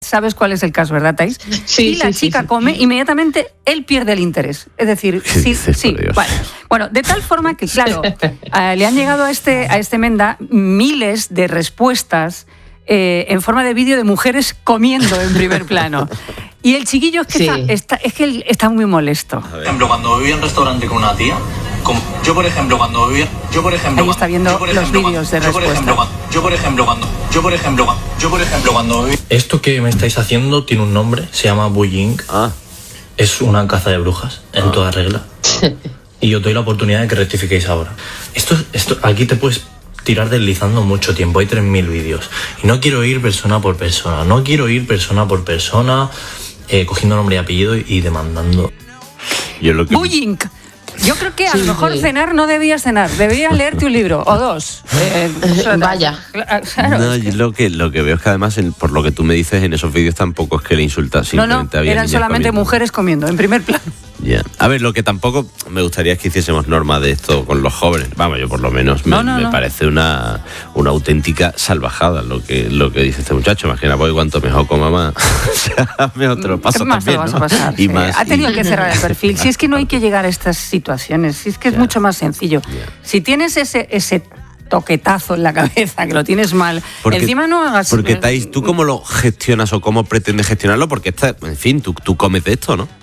sabes cuál es el caso, ¿verdad, Thais? Sí, y la chica come, inmediatamente él pierde el interés. Es decir, sí. Vale. Bueno, de tal forma que, claro, le han llegado a este Menda miles de respuestas en forma de vídeo de mujeres comiendo en primer plano. Y el chiquillo es que está muy molesto. Por ejemplo, cuando vivía en restaurante con una tía, yo por ejemplo cuando ahí está viendo los vídeos de respuesta. Esto que me estáis haciendo tiene un nombre, se llama bullying. Es una caza de brujas en toda regla. Y os doy la oportunidad de que rectifiquéis ahora. Esto aquí te puedes tirar deslizando mucho tiempo, hay 3.000 vídeos. Y no quiero ir persona por persona, cogiendo nombre y apellido y demandando. Bullying. Yo creo que a lo mejor cenar no debías cenar, deberías leerte un libro o dos. Vaya. Claro, no, yo lo que veo es que además, por lo que tú me dices, en esos vídeos tampoco es que le insultas, simplemente había eran solamente comiendo. Mujeres comiendo, en primer plano. Yeah. A ver, lo que tampoco me gustaría es que hiciésemos norma de esto con los jóvenes. Vamos, yo por lo menos me parece una auténtica salvajada lo que dice este muchacho. Imagina, porque cuanto mejor coma más, mejor te lo paso más también, te vas ¿no? a pasar. Y más, ha tenido que cerrar el perfil. Si es que no hay que llegar a estas situaciones, si es que es mucho más sencillo. Si tienes ese toquetazo en la cabeza, que lo tienes mal, encima no hagas... Porque, Thais, ¿tú cómo lo gestionas o cómo pretendes gestionarlo? Porque, en fin, tú comes de esto, ¿no?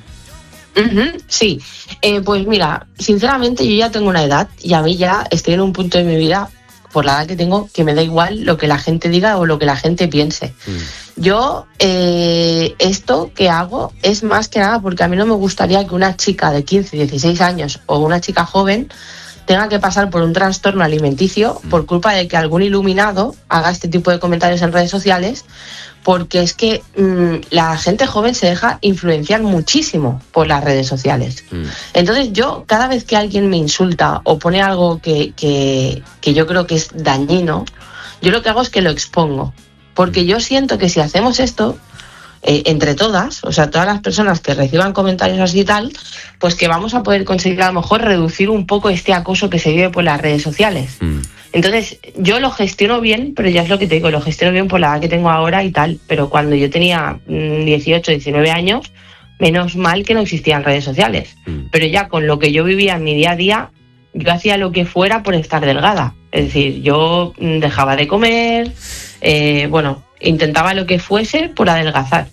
Sí, pues mira, sinceramente yo ya tengo una edad y a mí ya estoy en un punto de mi vida, por la edad que tengo, que me da igual lo que la gente diga o lo que la gente piense. Yo esto que hago es más que nada porque a mí no me gustaría que una chica de 15, 16 años o una chica joven tenga que pasar por un trastorno alimenticio por culpa de que algún iluminado haga este tipo de comentarios en redes sociales, porque es que la gente joven se deja influenciar muchísimo por las redes sociales. Entonces yo, cada vez que alguien me insulta o pone algo que yo creo que es dañino, yo lo que hago es que lo expongo. Porque yo siento que si hacemos esto, entre todas, o sea, todas las personas que reciban comentarios así y tal, pues que vamos a poder conseguir a lo mejor reducir un poco este acoso que se vive por las redes sociales. Entonces, yo lo gestiono bien, pero ya es lo que te digo, lo gestiono bien por la edad que tengo ahora y tal, pero cuando yo tenía 18, 19 años, menos mal que no existían redes sociales. Pero ya con lo que yo vivía en mi día a día, yo hacía lo que fuera por estar delgada. Es decir, yo dejaba de comer, intentaba lo que fuese por adelgazar.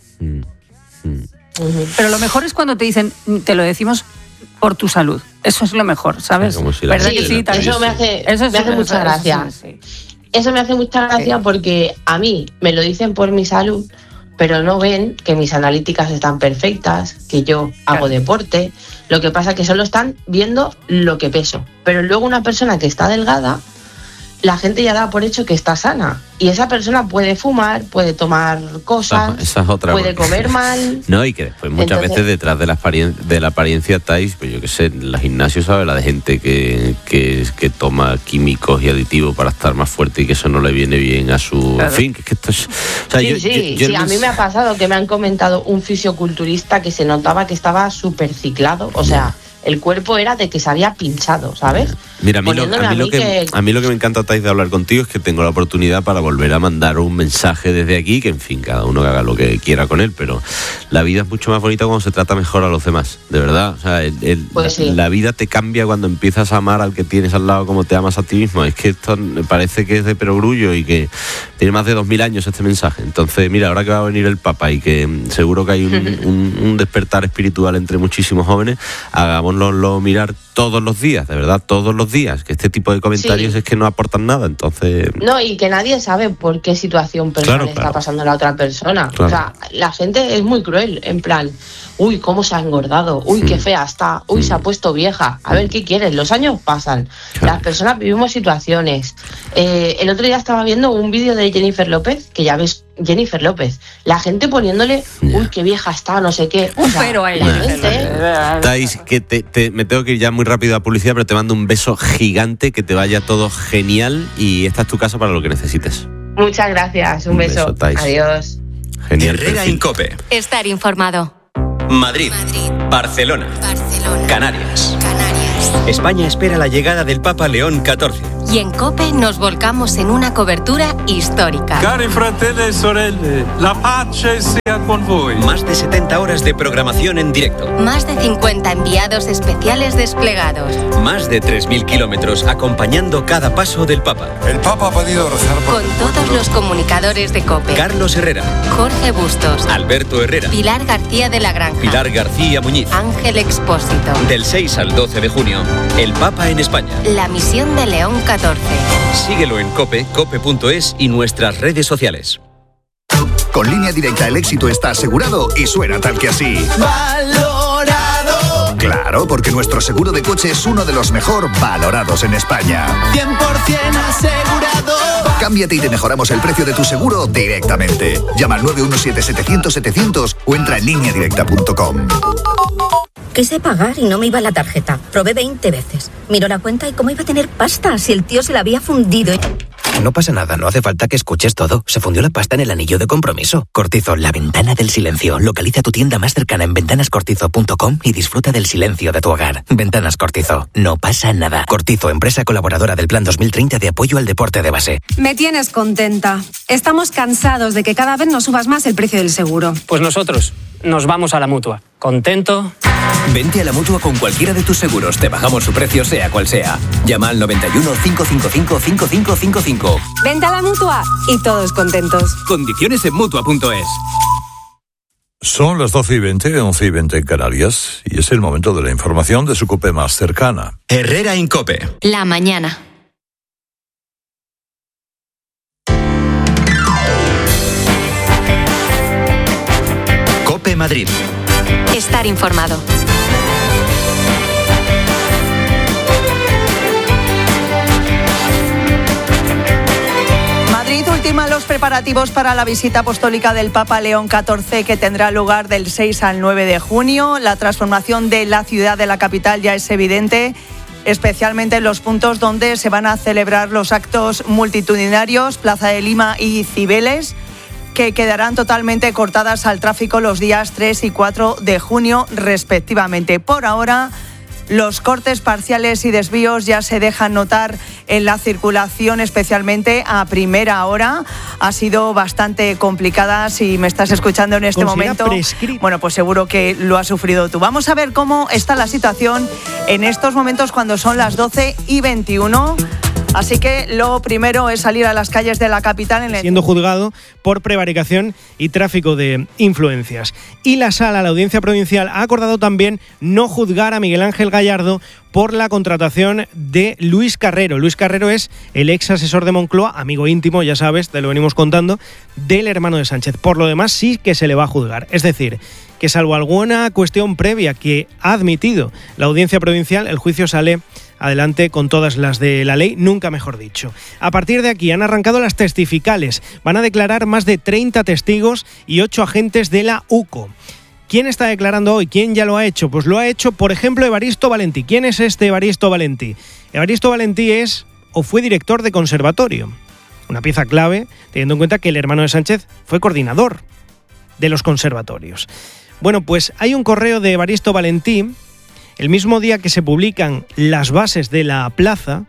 Pero lo mejor es cuando te dicen, te lo decimos por tu salud. Eso es lo mejor, ¿sabes? ¿Verdad que sí? Eso me hace mucha gracia. Eso me hace mucha gracia porque a mí me lo dicen por mi salud, pero no ven que mis analíticas están perfectas, que yo hago deporte. Lo que pasa es que solo están viendo lo que peso. Pero luego una persona que está delgada, la gente ya da por hecho que está sana. Y esa persona puede fumar, puede tomar cosas, esa es otra puede comer mal. No, y que después muchas veces detrás de la apariencia Thais, pues yo qué sé, en los gimnasios sabe la de gente que toma químicos y aditivos para estar más fuerte y que eso no le viene bien a su... Claro. En fin, que esto es... O sea, sí, a mí me ha pasado que me han comentado un fisioculturista que se notaba que estaba súper ciclado, o sea... El cuerpo era de que se había pinchado, ¿sabes? Mira, a mí lo que me encanta, Thais, de hablar contigo es que tengo la oportunidad para volver a mandar un mensaje desde aquí, que en fin, cada uno que haga lo que quiera con él, pero la vida es mucho más bonita cuando se trata mejor a los demás, de verdad. O sea, la vida te cambia cuando empiezas a amar al que tienes al lado como te amas a ti mismo. Es que esto me parece que es de perogrullo y que tiene más de 2000 años este mensaje. Entonces, mira, ahora que va a venir el Papa y que seguro que hay un despertar espiritual entre muchísimos jóvenes, hagámoslo mirar todos los días, de verdad, todos los días, que este tipo de comentarios es que no aportan nada, entonces... No, y que nadie sabe por qué situación personal está pasando la otra persona. Claro. O sea, la gente es muy cruel, en plan, uy, cómo se ha engordado, uy, qué fea está, uy, se ha puesto vieja, a ver, ¿qué quieres? Los años pasan, las personas vivimos situaciones. El otro día estaba viendo un vídeo de Jennifer López, que ya ves, Jennifer López, la gente poniéndole, uy, qué vieja está, no sé qué. O sea, pero ahí Thais, que me tengo que ir ya muy rápido a publicidad, pero te mando un beso gigante, que te vaya todo genial y esta es tu casa para lo que necesites. Muchas gracias, un beso. Adiós. Genial. Herrera en COPE. Estar informado. Madrid. Barcelona. Canarias. España espera la llegada del Papa León XIV. Y en COPE nos volcamos en una cobertura histórica. Cari fratelli e sorelle, la pace sea con voi. Más de 70 horas de programación en directo. Más de 50 enviados especiales desplegados. Más de 3.000 kilómetros acompañando cada paso del Papa. El Papa ha podido rezar por... Con todos los comunicadores de COPE. Carlos Herrera. Jorge Bustos. Alberto Herrera. Pilar García de la Granja. Pilar García Muñiz. Ángel Expósito. Del 6 al 12 de junio, el Papa en España. La misión de León XIV. Síguelo en COPE, cope.es y nuestras redes sociales. Con Línea Directa el éxito está asegurado y suena tal que así. ¡Valorado! Claro, porque nuestro seguro de coche es uno de los mejor valorados en España. 100% asegurado. Cámbiate y te mejoramos el precio de tu seguro directamente. Llama al 917-700-700 o entra en lineadirecta.com. Quise pagar y no me iba la tarjeta. Probé 20 veces. Miró la cuenta y cómo iba a tener pasta si el tío se la había fundido. No pasa nada, no hace falta que escuches todo. Se fundió la pasta en el anillo de compromiso. Cortizo, la ventana del silencio. Localiza tu tienda más cercana en ventanascortizo.com y disfruta del silencio de tu hogar. Ventanas Cortizo. No pasa nada. Cortizo, empresa colaboradora del Plan 2030 de apoyo al deporte de base. Me tienes contenta. Estamos cansados de que cada vez nos subas más el precio del seguro. Pues nosotros nos vamos a la Mutua. ¿Contento? Vente a la Mutua con cualquiera de tus seguros. Te bajamos su precio sea cual sea. Llama al 91 555 5555. Vente a la Mutua y todos contentos. Condiciones en Mutua.es. Son las 12:20, 11:20 en Canarias, y es el momento de la información de su COPE más cercana. Herrera en COPE. La mañana. COPE Madrid. Estar informado. Madrid ultima los preparativos para la visita apostólica del Papa León XIV, que tendrá lugar del 6 al 9 de junio. La transformación de la ciudad, de la capital, ya es evidente, especialmente en los puntos donde se van a celebrar los actos multitudinarios, Plaza de Lima y Cibeles, que quedarán totalmente cortadas al tráfico los días 3 y 4 de junio respectivamente. Por ahora, los cortes parciales y desvíos ya se dejan notar en la circulación, especialmente a primera hora. Ha sido bastante complicada. Si me estás escuchando en este momento, bueno, pues seguro que lo has sufrido tú. Vamos a ver cómo está la situación en estos momentos cuando son las 12:21. Así que lo primero es salir a las calles de la capital. Siendo juzgado por prevaricación y tráfico de influencias. Y la Audiencia Provincial, ha acordado también no juzgar a Miguel Ángel Gallardo por la contratación de Luis Carrero. Luis Carrero es el ex asesor de Moncloa, amigo íntimo, ya sabes, te lo venimos contando, del hermano de Sánchez. Por lo demás, sí que se le va a juzgar. Es decir, que salvo alguna cuestión previa que ha admitido la Audiencia Provincial, el juicio sale adelante con todas las de la ley, nunca mejor dicho. A partir de aquí han arrancado las testificales. Van a declarar más de 30 testigos y 8 agentes de la UCO. ¿Quién está declarando hoy? ¿Quién ya lo ha hecho? Pues lo ha hecho, por ejemplo, Evaristo Valentí. ¿Quién es este Evaristo Valentí? Evaristo Valentí es o fue director de conservatorio. Una pieza clave, teniendo en cuenta que el hermano de Sánchez fue coordinador de los conservatorios. Bueno, pues hay un correo de Evaristo Valentí, el mismo día que se publican las bases de la plaza,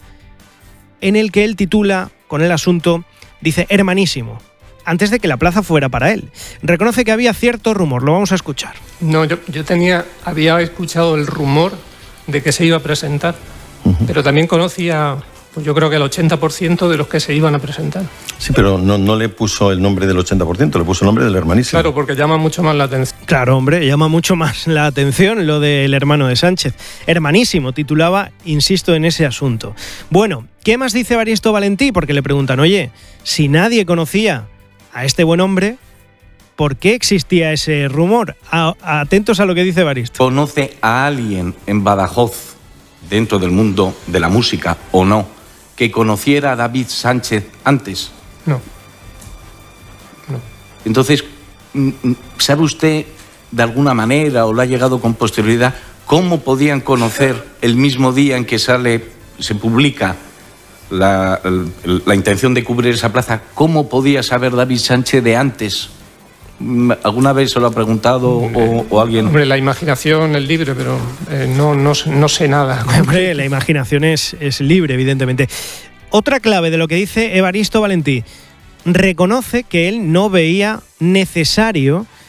en el que él titula con el asunto, dice, hermanísimo, antes de que la plaza fuera para él. Reconoce que había cierto rumor, lo vamos a escuchar. No, yo había escuchado el rumor de que se iba a presentar, pero también conocía, pues yo creo que el 80% de los que se iban a presentar. Sí, pero no le puso el nombre del 80%, le puso el nombre del hermanísimo. Claro, porque llama mucho más la atención. Claro, hombre, llama mucho más la atención lo del hermano de Sánchez. Hermanísimo, titulaba, insisto, en ese asunto. Bueno, ¿qué más dice Evaristo Valentí? Porque le preguntan, oye, si nadie conocía a este buen hombre, ¿por qué existía ese rumor? Atentos a lo que dice Evaristo. ¿Conoce a alguien en Badajoz, dentro del mundo de la música o no, que conociera a David Sánchez antes? No. Entonces, ¿sabe usted de alguna manera o lo ha llegado con posterioridad cómo podían conocer el mismo día en que se publica la intención de cubrir esa plaza? ¿Cómo podía saber David Sánchez de antes? ¿Alguna vez se lo ha preguntado o alguien? Hombre, la imaginación es libre, pero no sé nada. Hombre, la imaginación es libre, evidentemente. Otra clave de lo que dice Evaristo Valentí, reconoce que él no veía necesario